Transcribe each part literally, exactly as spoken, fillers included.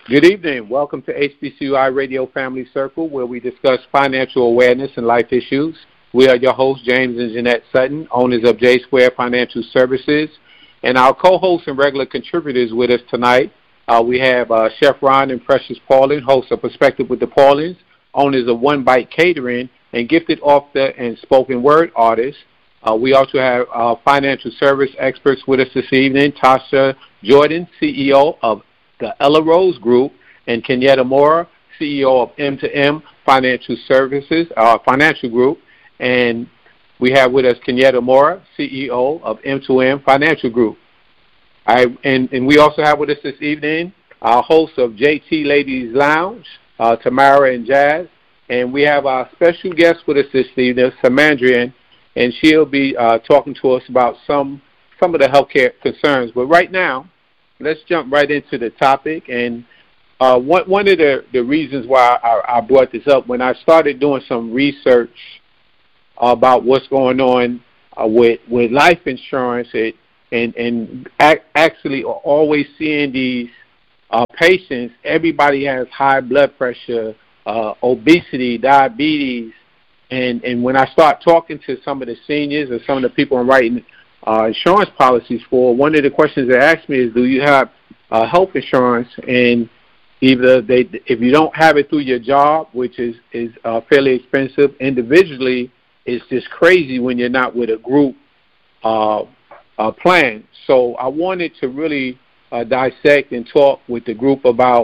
Good evening. Welcome to H B C U I Radio Family Circle, where we discuss financial awareness and life issues. We are your hosts, James and Jeanette Sutton, owners of J Square Financial Services, and our co-hosts and regular contributors with us tonight. Uh, we have uh, Chef Ron and Precious Paulin, hosts of Perspective with the Paulins, owners of One Bite Catering, and gifted author and spoken word artist. Uh, we also have uh, financial service experts with us this evening, Tasha Jordan, C E O of the Ella Rose Group, and Kenyatta Mora, C E O of M to M Financial Services, uh, Financial Group. And we have with us Kenyatta Mora, C E O of M to M Financial Group. I, and, and we also have with us this evening our hosts of J T Ladies Lounge, uh, Tamara and Jazz. And we have our special guest with us this evening, Samandrian, and she'll be uh, talking to us about some some of the healthcare concerns. But right now, let's jump right into the topic. And uh, one one of the, the reasons why I, I brought this up, when I started doing some research about what's going on uh, with with life insurance, it, and and ac- actually always seeing these uh, patients, everybody has high blood pressure, uh, obesity, diabetes. And and when I start talking to some of the seniors or some of the people I'm writing uh, insurance policies for, one of the questions they ask me is, do you have uh, health insurance? And either they, if you don't have it through your job, which is, is uh, fairly expensive, individually, it's just crazy when you're not with a group uh, uh, plan. So I wanted to really uh, dissect and talk with the group about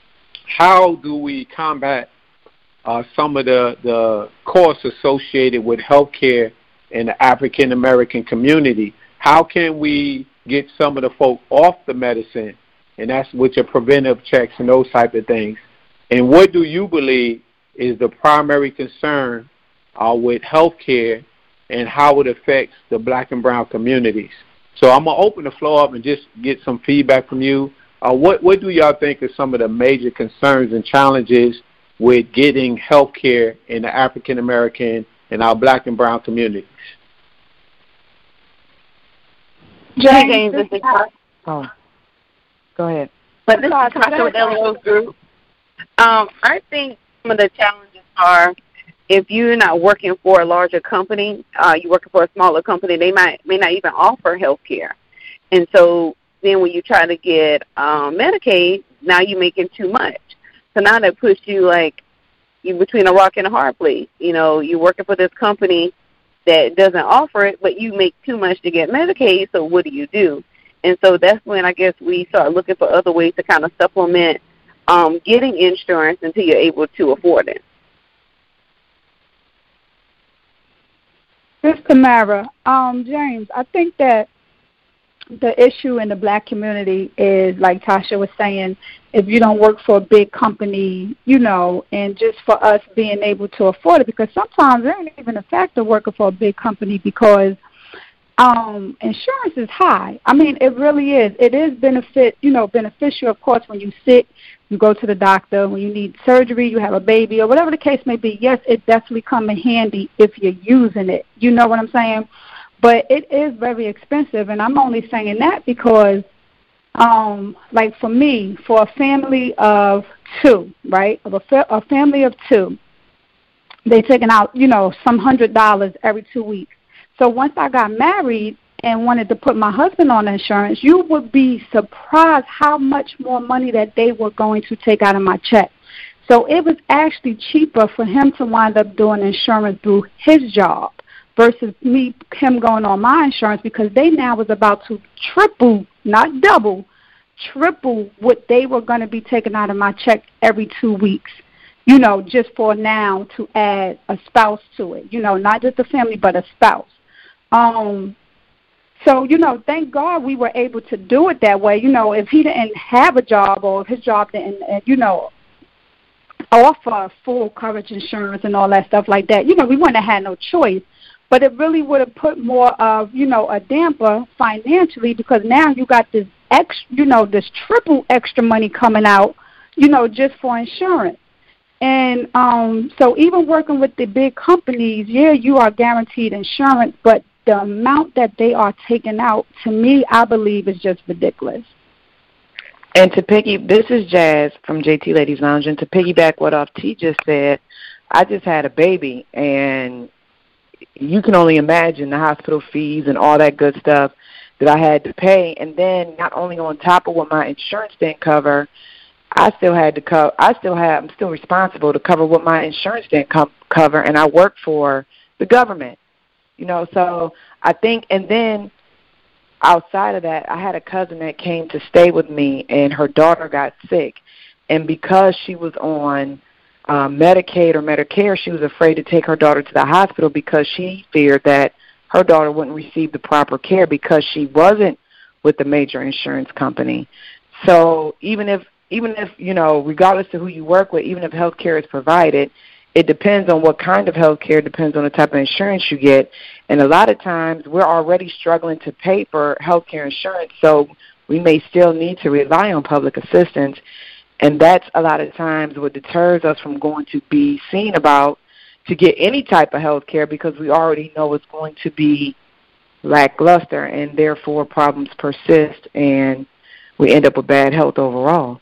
how do we combat Uh, some of the, the costs associated with healthcare in the African American community. How can we get some of the folk off the medicine? And that's with your preventive checks and those type of things. And what do you believe is the primary concern uh, with healthcare and how it affects the black and brown communities? So I'm going to open the floor up and just get some feedback from you. Uh, what, what do y'all think are some of the major concerns and challenges with getting health care in the African American and our black and brown communities? James, James this is Oh, go ahead. But this is Tasha with Ella Rose Group. Um, I think some of the challenges are if you're not working for a larger company, uh, you're working for a smaller company, they might may not even offer health care. And so then when you try to get um, Medicaid, now you're making too much. So now that puts you like you between a rock and a hard place. You know, you're working for this company that doesn't offer it, but you make too much to get Medicaid, so what do you do? And so that's when I guess we start looking for other ways to kind of supplement um, getting insurance until you're able to afford it. Miz Tamara, um, James, I think that the issue in the black community is, like Tasha was saying, if you don't work for a big company, you know, and just for us being able to afford it, because sometimes there ain't even a factor working for a big company because um, insurance is high. I mean, it really is. It is benefit, you know, beneficial, of course, when you sick, you go to the doctor, when you need surgery, you have a baby, or whatever the case may be. Yes, it definitely comes in handy if you're using it. You know what I'm saying? But it is very expensive, and I'm only saying that because, um, like for me, for a family of two, right, of a, fa- a family of two, they're taking out, you know, some hundred dollars every two weeks. So once I got married and wanted to put my husband on insurance, you would be surprised how much more money that they were going to take out of my check. So it was actually cheaper for him to wind up doing insurance through his job versus me, him going on my insurance, because they now was about to triple, not double, triple what they were going to be taking out of my check every two weeks, you know, just for now to add a spouse to it, you know, not just a family but a spouse. Um, so, you know, thank God we were able to do it that way. You know, if he didn't have a job or if his job didn't, you know, offer full coverage insurance and all that stuff like that, you know, we wouldn't have had no choice. But it really would have put more of, you know, a damper financially, because now you got this ex, you know, this triple extra money coming out, you know, just for insurance. And um, so even working with the big companies, yeah, you are guaranteed insurance, but the amount that they are taking out, to me, I believe is just ridiculous. And to piggy, this is Jazz from J T Ladies Lounge, and to piggyback what off T just said, I just had a baby, and you can only imagine the hospital fees and all that good stuff that I had to pay. And then not only on top of what my insurance didn't cover, I still had to cover. I still have. I'm still responsible to cover what my insurance didn't com- cover, and I work for the government. You know, so I think, and then outside of that, I had a cousin that came to stay with me, and her daughter got sick, and because she was on uh, Medicaid or Medicare, she was afraid to take her daughter to the hospital because she feared that her daughter wouldn't receive the proper care because she wasn't with the major insurance company. So even if Even if, you know, regardless of who you work with, even if health care is provided, it depends on what kind of health care, depends on the type of insurance you get. And a lot of times we're already struggling to pay for health care insurance, so we may still need to rely on public assistance. And that's a lot of times what deters us from going to be seen about to get any type of health care because we already know it's going to be lackluster, and therefore problems persist, and we end up with bad health overall.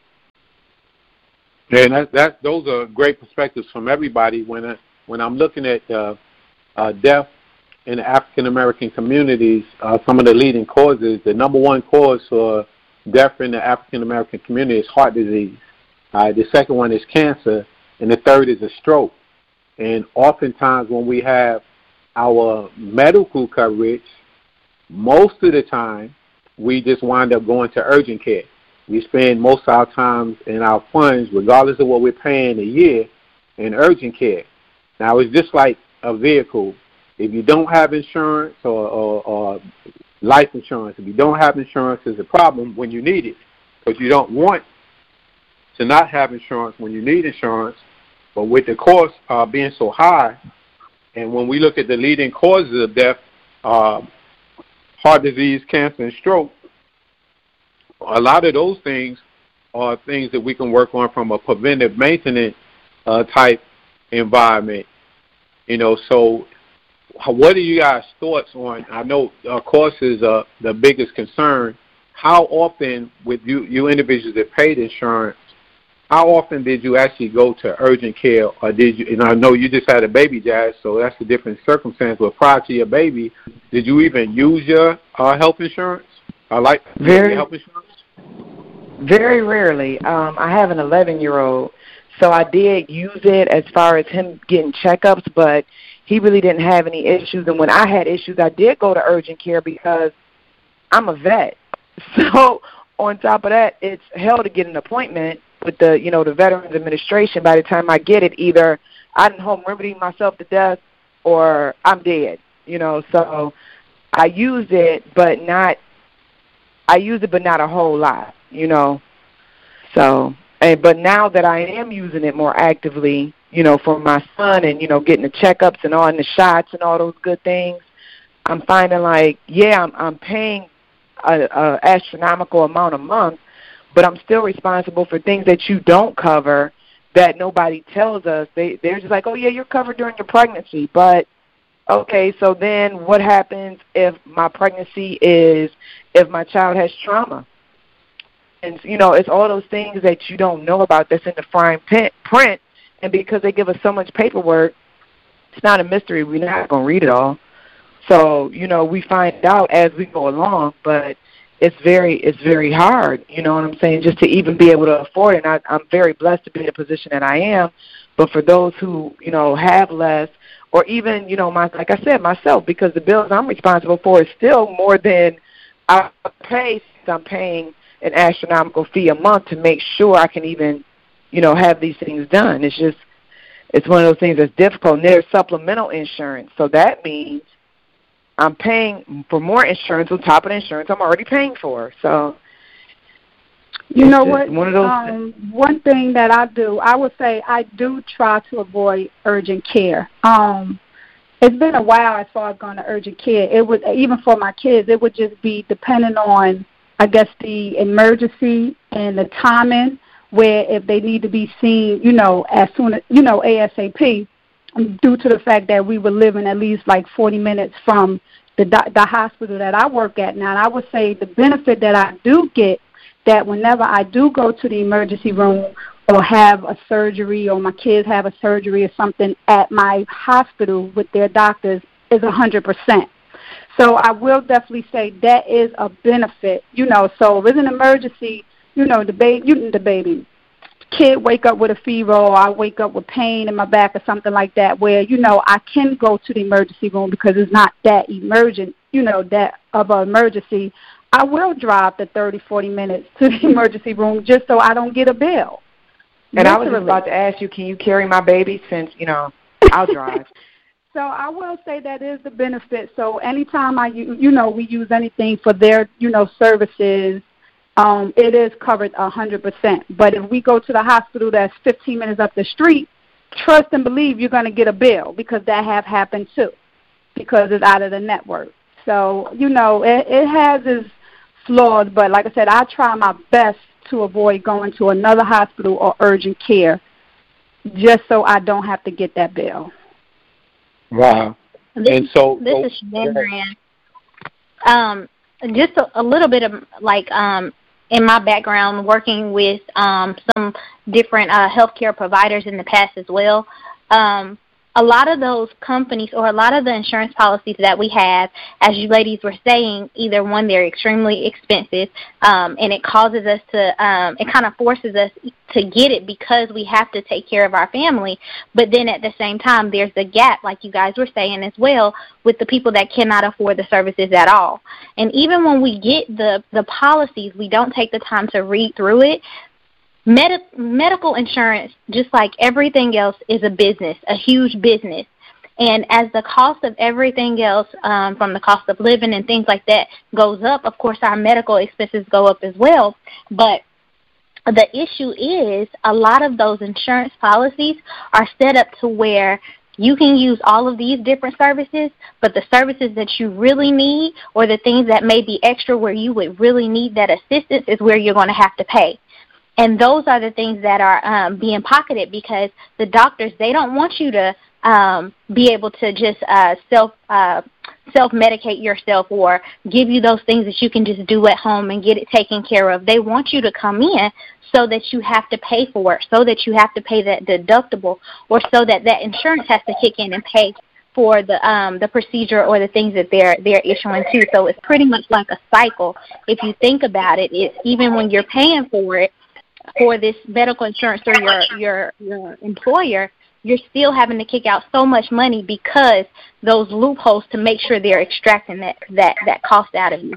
Yeah, and that, that, those are great perspectives from everybody. When I, when I'm looking at uh, uh, death in the African American communities, uh, some of the leading causes, the number one cause for death in the African American community is heart disease. Uh, the second one is cancer, and the third is a stroke. And oftentimes when we have our medical coverage, most of the time we just wind up going to urgent care. We spend most of our time in our funds, regardless of what we're paying a year, in urgent care. Now, it's just like a vehicle. If you don't have insurance or, or, or life insurance, if you don't have insurance, it's a problem when you need it. Because you don't want to not have insurance when you need insurance. But with the cost uh, being so high, and when we look at the leading causes of death, uh, heart disease, cancer, and stroke, a lot of those things are things that we can work on from a preventive maintenance uh, type environment. You know, so what are you guys' thoughts on? I know, of course, is uh, the biggest concern. How often, with you, you individuals that paid insurance, how often did you actually go to urgent care, or did you? And I know you just had a baby, Jazz, so that's a different circumstance. But prior to your baby, did you even use your uh, health insurance? I like very health insurance. Very rarely. Um, I have an eleven-year-old, so I did use it as far as him getting checkups, but he really didn't have any issues. And when I had issues, I did go to urgent care because I'm a vet. So on top of that, it's hell to get an appointment with the, you know, the Veterans Administration. By the time I get it, either I done home remedy myself to death or I'm dead. You know, so I used it, but not. I use it, but not a whole lot, you know. So, and, but now that I am using it more actively, you know, for my son and, you know, getting the checkups and all and the shots and all those good things, I'm finding like, yeah, I'm, I'm paying a, a astronomical amount a month, but I'm still responsible for things that you don't cover that nobody tells us. They, they're just like, oh, yeah, you're covered during your pregnancy, but okay, so then what happens if my pregnancy is, if my child has trauma? And, you know, it's all those things that you don't know about that's in the fine print, and because they give us so much paperwork, it's not a mystery. We're not going to read it all. So, you know, we find out as we go along, but it's very it's very hard, you know what I'm saying, just to even be able to afford it. And I, I'm very blessed to be in the position that I am, but for those who, you know, have less, or even, you know, my like I said, myself, because the bills I'm responsible for is still more than I pay, since I'm paying an astronomical fee a month to make sure I can even, you know, have these things done. It's just, it's one of those things that's difficult. And there's supplemental insurance, so that means I'm paying for more insurance on top of the insurance I'm already paying for. So, you know what? One of those. Um, one thing that I do, I would say, I do try to avoid urgent care. Um, it's been a while as far as going to urgent care. It would, even for my kids, it would just be depending on, I guess, the emergency and the timing, where if they need to be seen, you know, as soon as, you know, ASAP, due to the fact that we were living at least like forty minutes from the the hospital that I work at now. And I would say the benefit that I do get that whenever I do go to the emergency room or have a surgery or my kids have a surgery or something at my hospital with their doctors is one hundred percent. So I will definitely say that is a benefit, you know. So if it's an emergency, you know, the baby, you, the baby, kid wake up with a fever or I wake up with pain in my back or something like that where, you know, I can go to the emergency room because it's not that emergent, you know, that of an emergency. I will drive the thirty, forty minutes to the emergency room just so I don't get a bill. And Literally. I was just about to ask you, can you carry my baby since, you know, I'll drive. So I will say that is the benefit. So anytime I, you know, we use anything for their, you know, services, um, it is covered one hundred percent. But if we go to the hospital that's fifteen minutes up the street, trust and believe you're going to get a bill because that have happened too because it's out of the network. So, you know, it, it has its flaws, but like I said, I try my best to avoid going to another hospital or urgent care just so I don't have to get that bill. Wow. This, and so this oh, is Shannon. Um, just a, a little bit of like um, in my background, working with um, some different uh, healthcare providers in the past as well. Um, a lot of those companies or a lot of the insurance policies that we have, as you ladies were saying, either one, they're extremely expensive, um, and it causes us to, um, it kind of forces us to get it because we have to take care of our family. But then at the same time, there's the gap, like you guys were saying as well, with the people that cannot afford the services at all. And even when we get the, the policies, we don't take the time to read through it. Medi- medical insurance, just like everything else, is a business, a huge business. And as the cost of everything else, um, from the cost of living and things like that, goes up, of course our medical expenses go up as well. But the issue is a lot of those insurance policies are set up to where you can use all of these different services, but the services that you really need or the things that may be extra where you would really need that assistance is where you're going to have to pay. And those are the things that are um, being pocketed because the doctors, they don't want you to um, be able to just uh, self uh, self-medicate yourself or give you those things that you can just do at home and get it taken care of. They want you to come in so that you have to pay for it, so that you have to pay that deductible, or so that that insurance has to kick in and pay for the um, the procedure or the things that they're they're issuing too. So it's pretty much like a cycle. If you think about it, it's even when you're paying for it, for this medical insurance or your, your your employer, you're still having to kick out so much money because those loopholes to make sure they're extracting that, that, that cost out of you.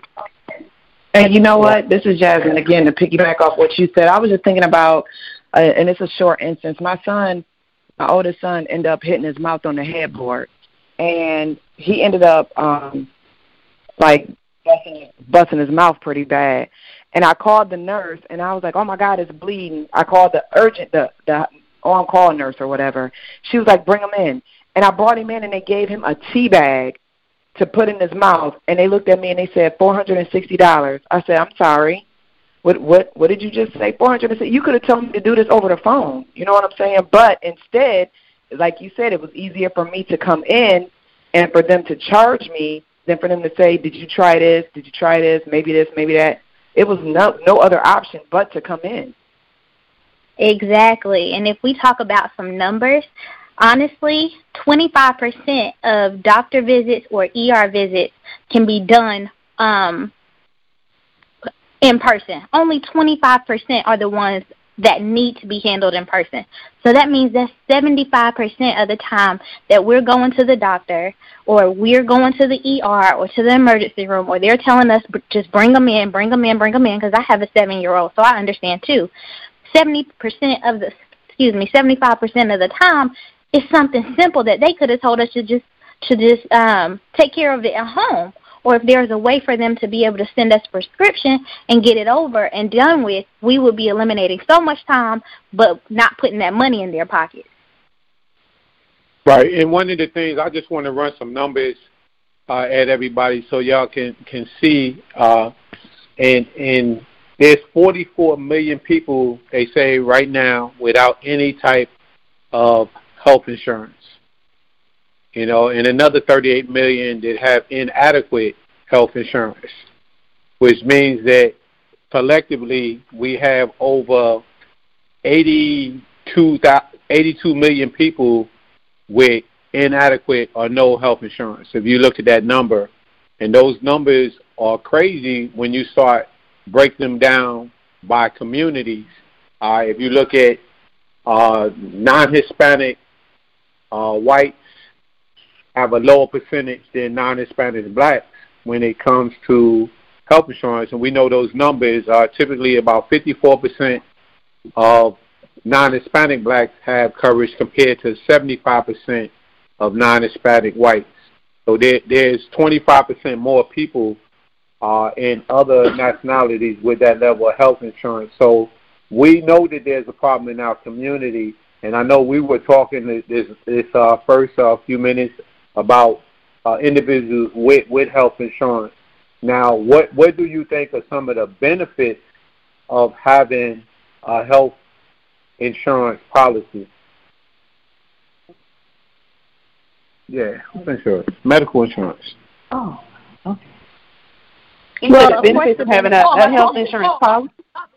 And you know what? This is Jasmine again, to piggyback off what you said. I was just thinking about, uh, and it's a short instance, my son, my oldest son, ended up hitting his mouth on the headboard. And he ended up, um, like, busting, busting his mouth pretty bad. And I called the nurse, and I was like, oh, my God, it's bleeding. I called the urgent, the, the on-call nurse or whatever. She was like, bring him in. And I brought him in, and they gave him a tea bag to put in his mouth. And they looked at me, and they said, four hundred sixty dollars. I said, I'm sorry. What what what did you just say? four hundred sixty dollars. You could have told me to do this over the phone. You know what I'm saying? But instead, like you said, it was easier for me to come in and for them to charge me than for them to say, did you try this? Did you try this? Maybe this, maybe that. It was no no other option but to come in. Exactly. And if we talk about some numbers, honestly, twenty-five percent of doctor visits or E R visits can be done um, in person. Only twenty-five percent are the ones that need to be handled in person. So that means that seventy-five percent of the time that we're going to the doctor or we're going to the E R or to the emergency room or they're telling us just bring them in, bring them in, bring them in, because I have a seven-year-old, so I understand too. seventy percent of the, excuse me, seventy-five percent of the time is something simple that they could have told us to just to just um, take care of it at home. Or if there's a way for them to be able to send us a prescription and get it over and done with, we would be eliminating so much time but not putting that money in their pockets. Right, and one of the things, I just want to run some numbers uh, at everybody so y'all can, can see, uh, and, and there's forty-four million people, they say right now, without any type of health insurance. You know, and another thirty-eight million that have inadequate health insurance, which means that collectively we have over eighty-two, eighty-two million people with inadequate or no health insurance. If you look at that number, and those numbers are crazy when you start breaking them down by communities. Uh, if you look at uh, non-Hispanic uh, whites have a lower percentage than non-Hispanic blacks when it comes to health insurance, and we know those numbers are typically about fifty-four percent of non-Hispanic blacks have coverage compared to seventy-five percent of non-Hispanic whites. So there, there's twenty-five percent more people uh, in other nationalities with that level of health insurance. So we know that there's a problem in our community, and I know we were talking this, this, this uh, first uh, few minutes about uh, individuals with, with health insurance. Now, what, what do you think are some of the benefits of having a health insurance policy? Yeah, health insurance, medical insurance. Oh, okay. You well, know the benefits of having a, a health insurance policy?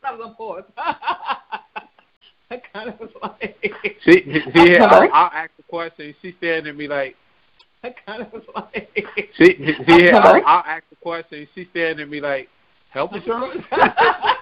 I kind of was like... See, see I'll, I'll ask the question. She's staring at me like... I kind of was like... See, see I'll, I'll ask the question. She's staring at me like, health insurance?